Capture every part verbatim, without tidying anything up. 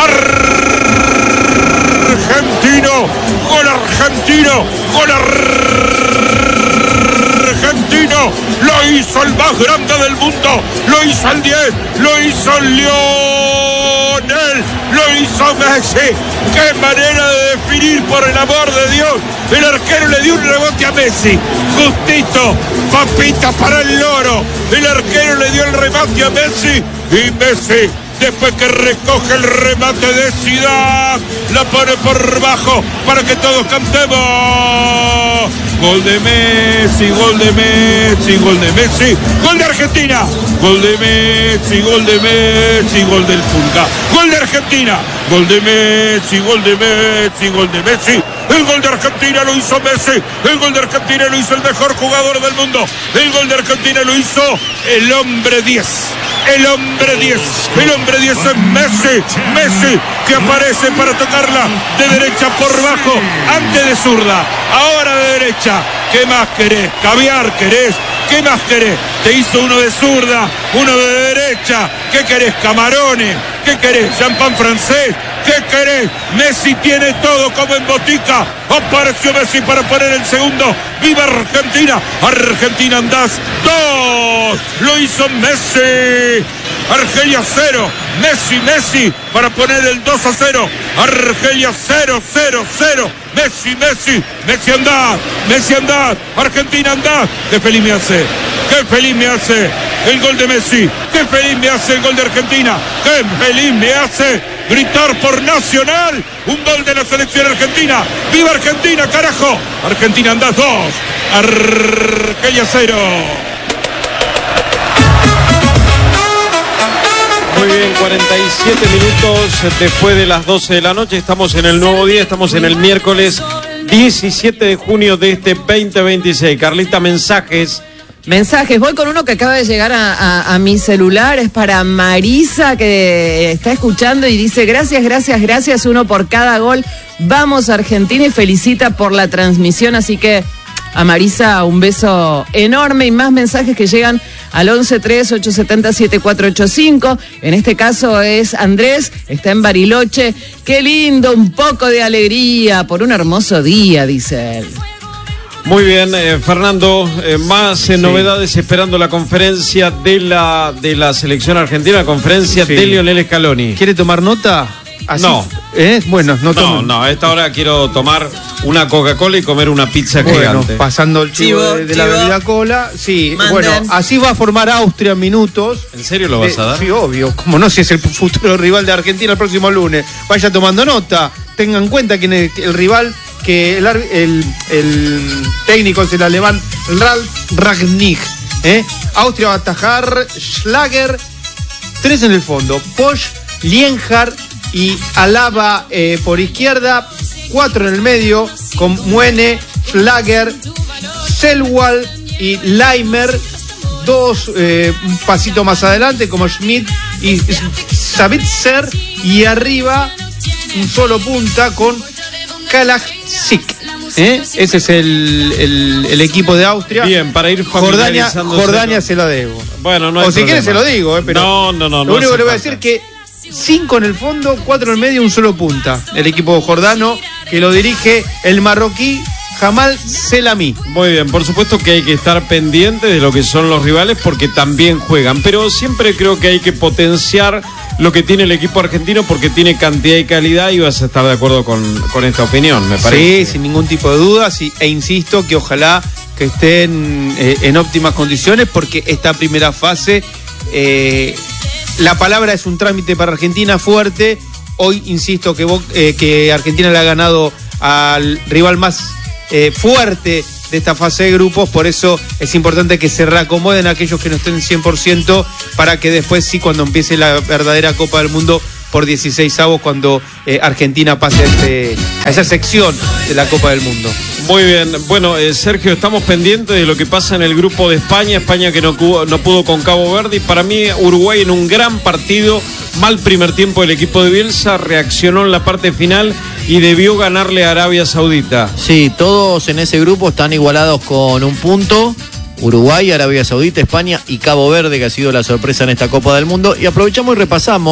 argentino, gol argentino, gol argentino, lo hizo el más grande del mundo, lo hizo el diez, lo hizo Lionel, lo hizo Messi. Qué manera de definir, por el amor de Dios. El arquero le dio un rebote a Messi, justito, papita para el loro. El arquero le dio el remate a Messi y Messi, después que recoge el remate de Zidane, la pone por bajo para que todos cantemos. Gol de Messi, gol de Messi, gol de Messi, gol de Argentina. Gol de Messi, gol de Messi, gol del Pulga. Gol de Argentina, gol de Messi, gol de Messi, gol de Messi. El gol de Argentina lo hizo Messi. El gol de Argentina lo hizo el mejor jugador del mundo. El gol de Argentina lo hizo el hombre diez. El hombre diez, el hombre diez es Messi, Messi que aparece para tocarla de derecha por bajo, antes de zurda, ahora de derecha. ¿Qué más querés? Caviar querés, ¿qué más querés? Te hizo uno de zurda, uno de derecha. ¿Qué querés? Camarones. ¿Qué querés? Champán francés. ¿Qué querés? Messi tiene todo como en botica. Apareció Messi para poner el segundo. ¡Viva Argentina! Argentina andás dos. Lo hizo Messi. Argelia cero. Messi, Messi para poner el dos a cero. Argelia cero, cero, cero. Messi, Messi. Messi andás. Messi andás. Argentina andás. Qué feliz me hace. Qué feliz me hace el gol de Messi. Qué feliz me hace el gol de Argentina. Qué feliz me hace gritar por Nacional un gol de la selección argentina. ¡Viva Argentina, carajo! Argentina andás dos. Argelia cero. Muy bien, cuarenta y siete minutos después de las doce de la noche. Estamos en el nuevo día, estamos en el miércoles diecisiete de junio de este veinte veintiséis. Carlita, mensajes. Mensajes, voy con uno que acaba de llegar a, a, a mi celular, es para Marisa, que está escuchando y dice: gracias, gracias, gracias, uno por cada gol, vamos Argentina, y felicita por la transmisión. Así que a Marisa un beso enorme, y más mensajes que llegan al once tres ocho siete cero siete cuatro ocho cinco. En este caso es Andrés, está en Bariloche. Qué lindo, un poco de alegría por un hermoso día, dice él. Muy bien, eh, Fernando, eh, más eh, sí. novedades esperando la conferencia de la de la selección argentina, la conferencia sí. de Lionel Scaloni. ¿Quiere tomar nota? Así, no. ¿Eh? Bueno, no No, no, a esta hora quiero tomar una Coca-Cola y comer una pizza bueno, gigante. Pasando el chivo, chivo de, de chivo. la bebida cola, sí. Manden. Bueno, así va a formar Austria en minutos. ¿En serio lo vas eh, a dar? Sí, obvio. Como no, si es el futuro rival de Argentina el próximo lunes. Vaya tomando nota. Tengan en cuenta que el, el rival, que el, el, el técnico es el alemán Ralf Rangnick. ¿eh? Austria va a atajar Schlager, tres en el fondo. Posch, Lienhardt y Alaba eh, por izquierda, cuatro en el medio con Muene, Schlager, Selwall y Leimer, dos eh, un pasito más adelante como Schmidt y Savitzer, y arriba un solo punta con Kalajdzic. ¿Eh? Ese es el, el, el equipo de Austria. Bien, para ir Jordania, Jordania se la debo. Bueno, no hay o si quieres se lo digo, eh, pero no, no, no. Lo no único que le voy a falta. decir es que cinco en el fondo, cuatro en el medio, un solo punta. El equipo jordano que lo dirige el marroquí Jamal Selami. Muy bien, por supuesto que hay que estar pendiente de lo que son los rivales porque también juegan, pero siempre creo que hay que potenciar lo que tiene el equipo argentino porque tiene cantidad y calidad, y vas a estar de acuerdo con, con esta opinión, me parece. Sí, sin ningún tipo de dudas, y, e insisto que ojalá que estén eh, en óptimas condiciones, porque esta primera fase, eh, la palabra es un trámite para Argentina fuerte. Hoy insisto que, eh, que Argentina le ha ganado al rival más eh, fuerte de esta fase de grupos, por eso es importante que se reacomoden aquellos que no estén cien por ciento, para que después sí, cuando empiece la verdadera Copa del Mundo por dieciseisavos, cuando eh, Argentina pase a, este, a esa sección de la Copa del Mundo. Muy bien, bueno, eh, Sergio, estamos pendientes de lo que pasa en el grupo de España, España que no, no pudo con Cabo Verde, y para mí Uruguay en un gran partido, mal primer tiempo del equipo de Bielsa, reaccionó en la parte final y debió ganarle a Arabia Saudita. Sí, todos en ese grupo están igualados con un punto. Uruguay, Arabia Saudita, España y Cabo Verde, que ha sido la sorpresa en esta Copa del Mundo. Y aprovechamos y repasamos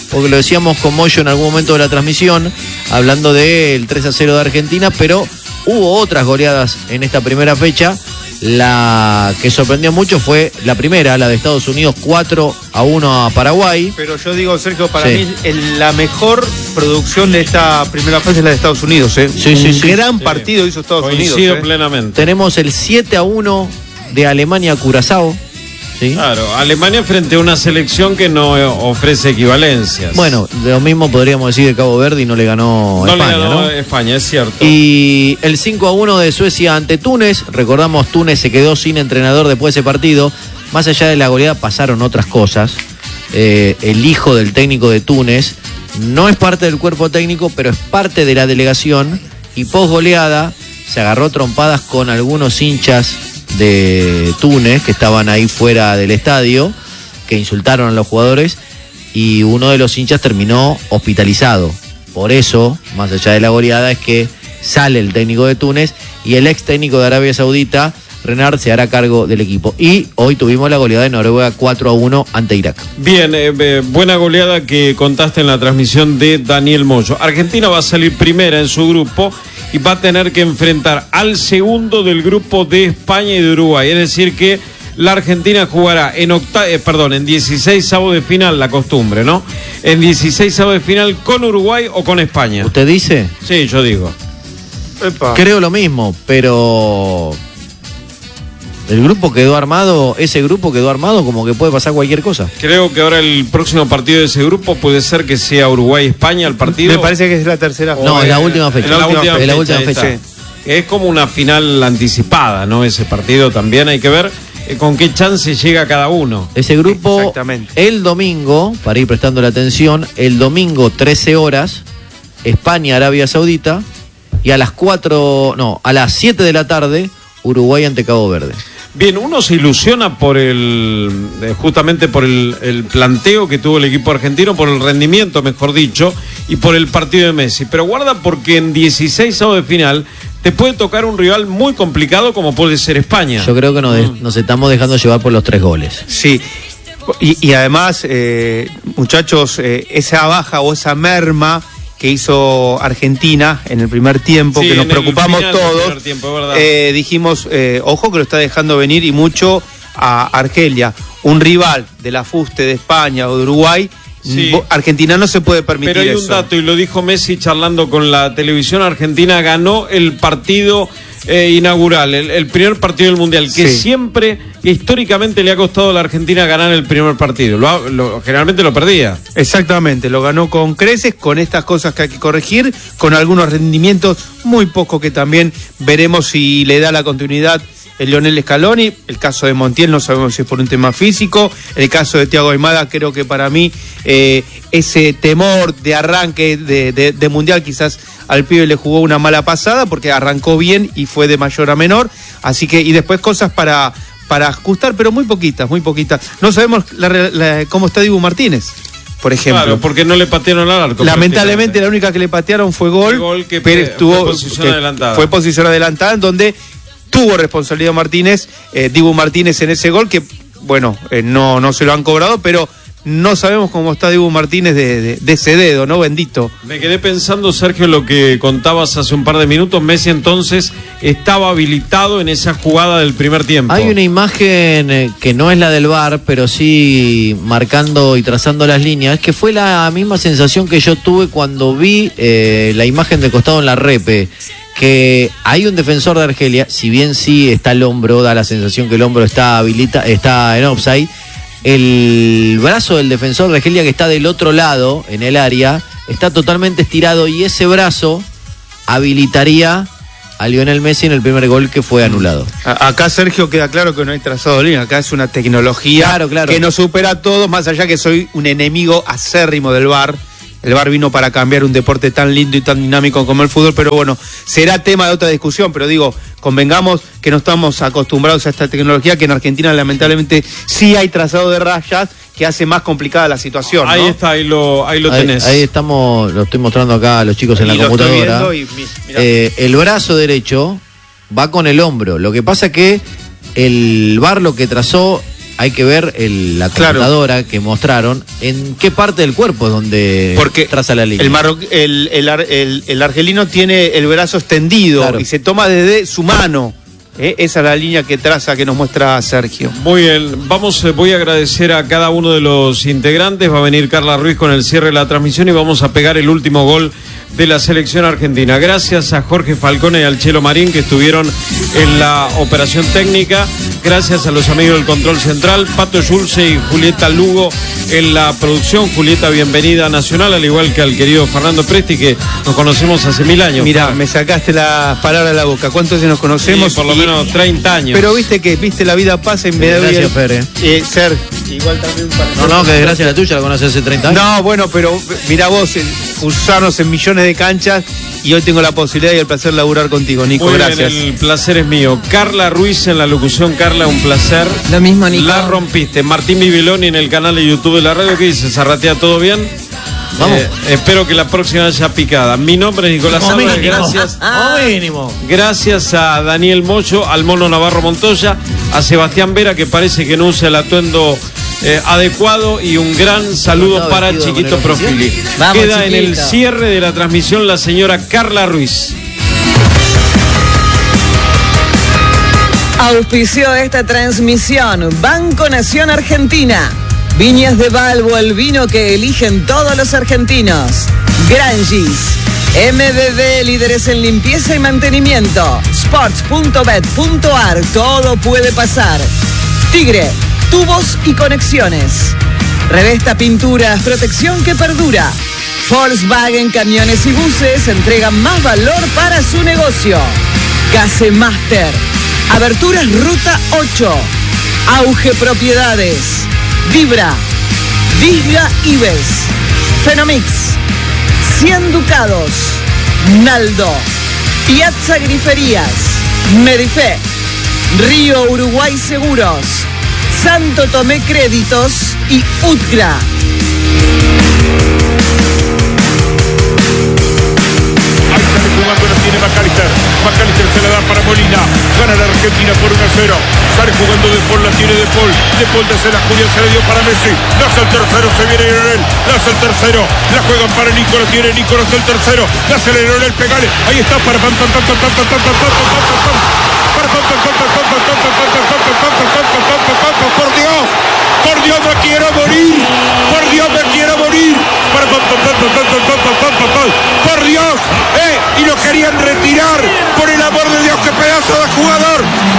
porque lo decíamos con Moyo en algún momento de la transmisión, hablando del tres a cero de Argentina, pero hubo otras goleadas en esta primera fecha. La que sorprendió mucho fue la primera, la de Estados Unidos, cuatro a uno a Paraguay. Pero yo digo, Sergio, para Sí. mí el- la mejor producción de esta primera fase es la de Estados Unidos. ¿eh? Sí, sí, Un sí. gran Sí. partido hizo Estados Coincido Unidos. ¿eh? plenamente. Tenemos el siete a uno de Alemania a Curazao. ¿Sí? Claro, Alemania frente a una selección que no eh, ofrece equivalencias. Bueno, de lo mismo podríamos decir de Cabo Verde y no le ganó no España, le ganó ¿no? España, es cierto. Y el cinco a uno de Suecia ante Túnez. Recordamos, Túnez se quedó sin entrenador después de ese partido. Más allá de la goleada pasaron otras cosas. Eh, el hijo del técnico de Túnez no es parte del cuerpo técnico, pero es parte de la delegación. Y post goleada se agarró trompadas con algunos hinchas de Túnez que estaban ahí fuera del estadio, que insultaron a los jugadores, y uno de los hinchas terminó hospitalizado. Por eso, más allá de la goleada, es que sale el técnico de Túnez y el ex técnico de Arabia Saudita, Renard, se hará cargo del equipo. Y hoy tuvimos la goleada de Noruega cuatro a uno ante Irak. Bien, eh, eh, buena goleada que contaste en la transmisión de Daniel Moyo. Argentina va a salir primera en su grupo y va a tener que enfrentar al segundo del grupo de España y de Uruguay. Es decir que la Argentina jugará en octa eh, perdón, en dieciséis avos de final, la costumbre, ¿no? En dieciséis avos de final con Uruguay o con España. ¿Usted dice? Sí, yo digo. Epa. Creo lo mismo, pero el grupo quedó armado, ese grupo quedó armado como que puede pasar cualquier cosa. Creo que ahora el próximo partido de ese grupo puede ser que sea Uruguay-España el partido. Me parece que es la tercera. No, es la última fecha. Es la última Es la última fecha. fecha. ahí está. Es como una final anticipada, ¿no? Ese partido también hay que ver eh, con qué chance llega cada uno. Ese grupo, Exactamente. el domingo, para ir prestando la atención, el domingo trece horas, España, Arabia Saudita, y a las cuatro, no, a las siete de la tarde, Uruguay ante Cabo Verde. Bien, uno se ilusiona por el, eh, justamente por el, el planteo que tuvo el equipo argentino, por el rendimiento, mejor dicho, y por el partido de Messi. Pero guarda porque en dieciséis avos de final te puede tocar un rival muy complicado como puede ser España. Yo creo que nos, de- nos estamos dejando llevar por los tres goles. Sí. Y, y además, eh, muchachos, eh, esa baja o esa merma que hizo Argentina en el primer tiempo, Sí, que nos en el preocupamos final del todos, primer tiempo, es verdad. eh, dijimos, eh, ojo que lo está dejando venir y mucho a Argelia, un rival de la fuste de España o de Uruguay. Sí. Bo- Argentina no se puede permitir Pero hay eso. un dato, y lo dijo Messi charlando con la televisión argentina, ganó el partido eh, inaugural, el, el primer partido del Mundial, que Sí. siempre, históricamente, le ha costado a la Argentina ganar el primer partido. Lo, ha- lo- generalmente lo perdía. Exactamente, lo ganó con creces, con estas cosas que hay que corregir, con algunos rendimientos muy pocos que también veremos si le da la continuidad el Lionel Scaloni. El caso de Montiel no sabemos si es por un tema físico. El caso de Thiago Aimada, creo que para mí eh, ese temor de arranque de, de, de Mundial quizás al pibe le jugó una mala pasada porque arrancó bien y fue de mayor a menor. Así que, y después cosas para, para ajustar, pero muy poquitas, muy poquitas. No sabemos la, la, cómo está Dibu Martínez, por ejemplo. Claro, porque no le patearon al arco. Lamentablemente la única que le patearon fue gol, Fue gol que pero fue- estuvo, fue posición que adelantada. fue posición adelantada en donde tuvo responsabilidad Martínez, eh, Dibu Martínez en ese gol que, bueno, eh, no, no se lo han cobrado, pero no sabemos cómo está Dibu Martínez de, de, de ese dedo, ¿no? Bendito. Me quedé pensando, Sergio, lo que contabas hace un par de minutos. Messi entonces estaba habilitado en esa jugada del primer tiempo. Hay una imagen eh, que no es la del V A R, pero sí marcando y trazando las líneas, que fue la misma sensación que yo tuve cuando vi eh, la imagen de costado en la repe, que hay un defensor de Argelia, si bien sí está el hombro, da la sensación que el hombro está habilita, está en offside, el brazo del defensor de Argelia que está del otro lado, en el área, está totalmente estirado y ese brazo habilitaría a Lionel Messi en el primer gol que fue anulado. A- acá, Sergio, queda claro que no hay trazado de línea, acá es una tecnología Claro, claro. que nos supera a todos, más allá que soy un enemigo acérrimo del V A R. El V A R vino para cambiar un deporte tan lindo y tan dinámico como el fútbol, pero bueno, será tema de otra discusión, pero digo, convengamos que no estamos acostumbrados a esta tecnología, que en Argentina lamentablemente sí hay trazado de rayas que hace más complicada la situación, ¿no? Ahí está, ahí lo, ahí lo Ahí, tenés. ahí estamos, lo estoy mostrando acá a los chicos en Y la lo estoy computadora. viendo y mi- mirá. Eh, el brazo derecho va con el hombro. Lo que pasa que el V A R lo que trazó hay que ver el, la Claro. computadora que mostraron en qué parte del cuerpo es donde Porque traza la línea. el, marro- el, el, ar- el- el argelino tiene el brazo extendido Claro. y se toma desde su mano. ¿eh? Esa es la línea que traza, que nos muestra Sergio. Muy bien, vamos, eh, voy a agradecer a cada uno de los integrantes. Va a venir Carla Ruiz con el cierre de la transmisión y vamos a pegar el último gol de la selección argentina. Gracias a Jorge Falcone y al Chelo Marín que estuvieron en la operación técnica. Gracias a los amigos del Control Central, Pato Schulze y Julieta Lugo en la producción. Julieta, bienvenida a Nacional, al igual que al querido Fernando Presti, que nos conocemos hace mil años. Mirá, me sacaste las palabras de la boca. ¿Cuántos años nos conocemos? Sí, por lo Y- menos treinta años. Pero viste que viste la vida pasa en vez de Gracias, Fere. eh, ser igual también para No, no, que desgracia la tuya, la conoces hace treinta años. No, bueno, pero mirá vos, eh, usarnos en millones de canchas y hoy tengo la posibilidad y el placer de laburar contigo, Nico. Muy Gracias. bien, el placer es mío. Carla Ruiz en la locución. Carla, un placer. Lo mismo, Nico. La rompiste. Martín Bibiloni en el canal de YouTube de la radio. ¿Qué dices? ¿Zarratea todo bien? Vamos. Eh, espero que la próxima haya picada. Mi nombre es Nicolás Como Álvarez. mínimo. Gracias. Como mínimo. Gracias a Daniel Mocho, al Mono Navarro Montoya, a Sebastián Vera, que parece que no usa el atuendo eh, adecuado, y un gran saludo ¿No para vestido Chiquito con el oficial? Profili. Vamos, Queda en el Chiquito. cierre de la transmisión la señora Carla Ruiz. Auspició esta transmisión Banco Nación Argentina. Viñas de Balbo, el vino que eligen todos los argentinos. Grangis. M B B, líderes en limpieza y mantenimiento. Sports punto bet punto ar, todo puede pasar. Tigre, tubos y conexiones. Revesta Pinturas, protección que perdura. Volkswagen Camiones y Buses entregan más valor para su negocio. Case Master. Aberturas Ruta ocho. Auge Propiedades. Vibra. Disga Ives. Fenomix. cien Ducados. Naldo. Piazza Griferías. Medife. Río Uruguay Seguros. Santo Tomé Créditos y Utgra. Ahí sale jugando, la tiene McAllister. McAllister se la da para Molina. Gana la Argentina por uno a cero. Sale jugando De Paul, la tiene De Paul. De Paul de la Julián se la dio para Messi. Nace el tercero, se viene Lionel. Nace el tercero. La juegan para Nico, la tiene Nico, nace el tercero. Nace Lionel, pegale. Ahí está para pam pam pam pam pam pam pam pam pam pam pam. Para pam pam pam pam pam pam pam pam pam pam pam pam pam pam pam. Por Dios. Por Dios me quiero morir. Por Dios me quiero morir. Para pam pam pam pam pam pam pam pam pam pam. Por Dios. Eh, y lo querían retirar. Por el amor de Dios, qué pedazo de jugador.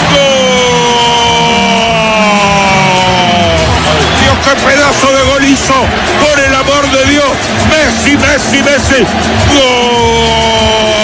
Dios, qué pedazo de gol hizo. Por el amor de Dios. Messi, Messi, Messi. Gol.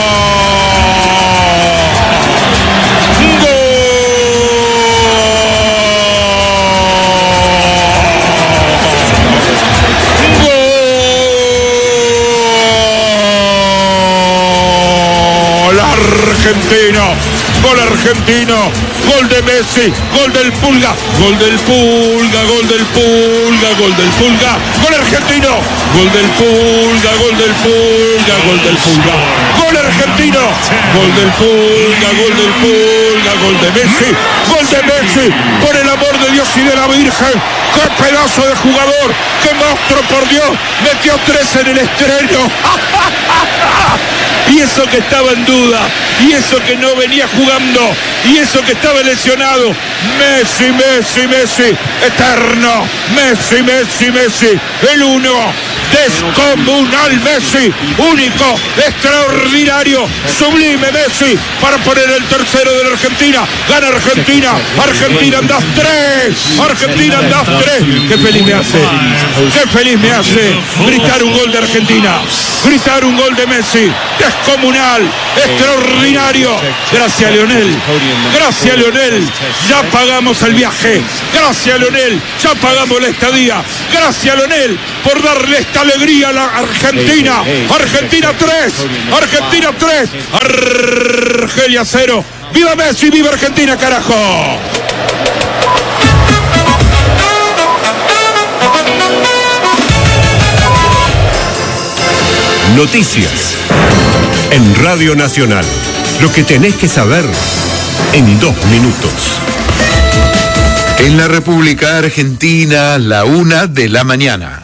Gol argentino, gol argentino, gol de Messi, gol del Pulga, gol del Pulga, gol del Pulga, gol del Pulga, gol argentino, gol del Pulga, gol del Pulga, gol del Pulga, gol argentino, gol del Pulga, gol del Pulga, gol de Messi, gol de Messi, por el amor de Dios y de la Virgen, qué pedazo de jugador, qué monstruo, por Dios, metió tres en el estreno. Y eso que estaba en duda, y eso que no venía jugando, y eso que estaba lesionado. Messi, Messi, Messi, eterno. Messi, Messi, Messi, el uno. Descomunal Messi, único, extraordinario, sublime Messi, para poner el tercero de la Argentina. Gana Argentina, Argentina andás tres, Argentina andás tres. Qué feliz me hace, qué feliz me hace gritar un gol de Argentina, gritar un gol de Messi, descomunal, extraordinario. Gracias Leonel, gracias Leonel, ya pagamos el viaje, gracias Leonel, ya pagamos la estadía, gracias Leonel por darle esta alegría a la Argentina. Argentina tres, Argentina tres, Argelia cero. ¡Viva Messi, viva Argentina, carajo! Noticias en Radio Nacional. Lo que tenés que saber en dos minutos. En la República Argentina, la una de la mañana.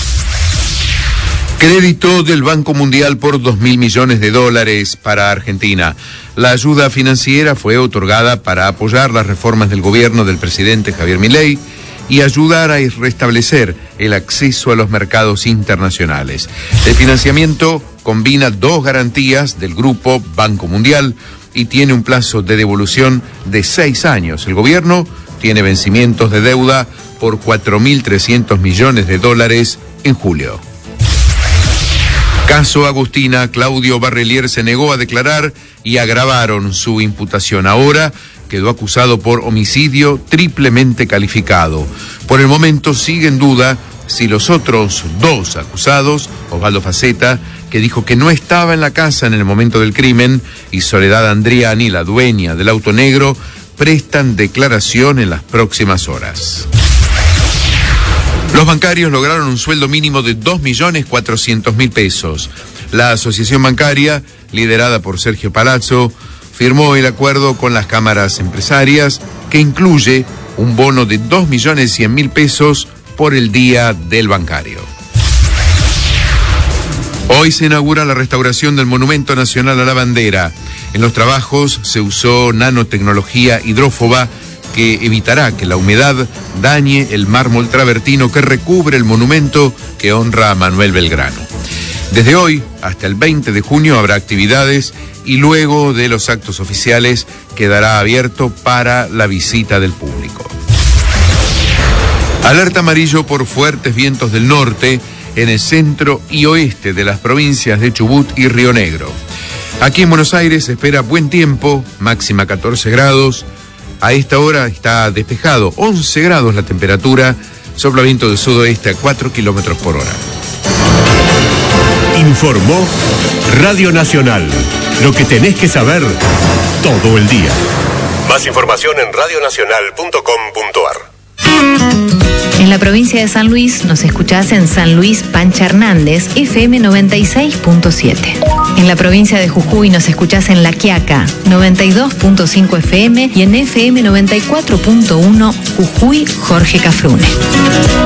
Crédito del Banco Mundial por dos mil millones de dólares para Argentina. La ayuda financiera fue otorgada para apoyar las reformas del gobierno del presidente Javier Milei y ayudar a restablecer el acceso a los mercados internacionales. El financiamiento combina dos garantías del Grupo Banco Mundial y tiene un plazo de devolución de seis años. El gobierno tiene vencimientos de deuda por cuatro mil trescientos millones de dólares en julio. Caso Agustina, Claudio Barrelier se negó a declarar y agravaron su imputación. Ahora quedó acusado por homicidio triplemente calificado. Por el momento sigue en duda si los otros dos acusados, Osvaldo Faceta, que dijo que no estaba en la casa en el momento del crimen, y Soledad Andriani, la dueña del auto negro, prestan declaración en las próximas horas. Los bancarios lograron un sueldo mínimo de dos millones cuatrocientos mil pesos. La asociación bancaria, liderada por Sergio Palazzo, firmó el acuerdo con las cámaras empresarias que incluye un bono de dos millones cien mil pesos por el Día del Bancario. Hoy se inaugura la restauración del Monumento Nacional a la Bandera. En los trabajos se usó nanotecnología hidrófoba que evitará que la humedad dañe el mármol travertino que recubre el monumento que honra a Manuel Belgrano. Desde hoy hasta el veinte de junio habrá actividades y luego de los actos oficiales quedará abierto para la visita del público. Alerta amarillo por fuertes vientos del norte en el centro y oeste de las provincias de Chubut y Río Negro. Aquí en Buenos Aires se espera buen tiempo, máxima catorce grados. A esta hora está despejado, once grados la temperatura, sopla viento del sudoeste a cuatro kilómetros por hora. Informó Radio Nacional. Lo que tenés que saber todo el día. Más información en radio nacional punto com punto a r. En la provincia de San Luis nos escuchás en San Luis Pancha Hernández, F M noventa y seis punto siete. En la provincia de Jujuy nos escuchás en La Quiaca, noventa y dos punto cinco F M y en F M noventa y cuatro punto uno Jujuy Jorge Cafrune.